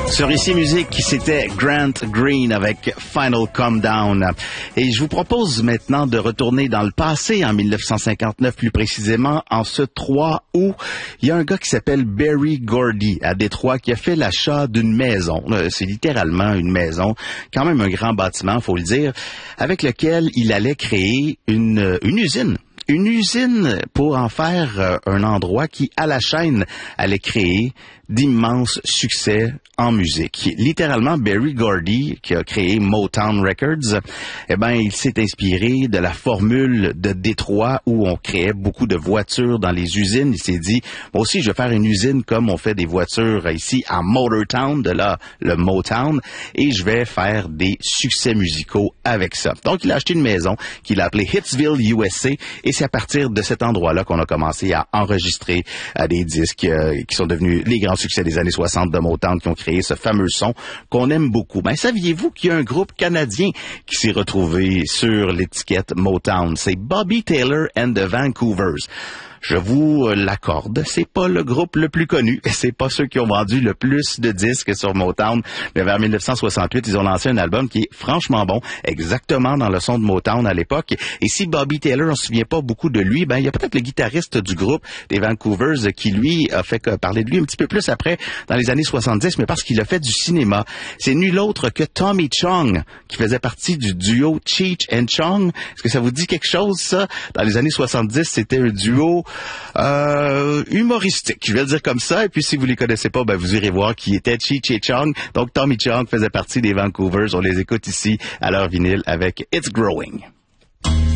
Sur Ici Musique, c'était Grant Green avec Final Calm Down. Et je vous propose maintenant de retourner dans le passé, en 1959 plus précisément, en ce 3 août. Il y a un gars qui s'appelle Berry Gordy à Détroit qui a fait l'achat d'une maison. C'est littéralement une maison, quand même un grand bâtiment, faut le dire, avec lequel il allait créer une usine. Une usine pour en faire un endroit qui, à la chaîne, allait créer d'immenses succès en musique. Littéralement, Berry Gordy, qui a créé Motown Records, il s'est inspiré de la formule de Détroit où on créait beaucoup de voitures dans les usines. Il s'est dit, moi aussi, je vais faire une usine comme on fait des voitures ici à Motortown, de là, le Motown, et je vais faire des succès musicaux avec ça. Donc, il a acheté une maison qu'il a appelée Hitsville, USA, et c'est à partir de cet endroit-là qu'on a commencé à enregistrer des disques qui sont devenus les grands succès des années 60 de Motown qui ont créé ce fameux son qu'on aime beaucoup. Ben, saviez-vous qu'il y a un groupe canadien qui s'est retrouvé sur l'étiquette Motown? C'est Bobby Taylor and the Vancouvers. Je vous l'accorde, c'est pas le groupe le plus connu, c'est pas ceux qui ont vendu le plus de disques sur Motown, mais vers 1968, ils ont lancé un album qui est franchement bon, exactement dans le son de Motown à l'époque. Et si Bobby Taylor, on se souvient pas beaucoup de lui, il y a peut-être le guitariste du groupe des Vancouvers qui, lui, a fait parler de lui un petit peu plus après, dans les années 70, mais parce qu'il a fait du cinéma. C'est nul autre que Tommy Chong, qui faisait partie du duo Cheech and Chong. Est-ce que ça vous dit quelque chose, ça? Dans les années 70, c'était un duo humoristique, je vais le dire comme ça, et puis si vous les connaissez pas, vous irez voir qui était Cheech et Chong. Donc Tommy Chong faisait partie des Vancouvers, on les écoute ici à leur vinyle avec It's Growing.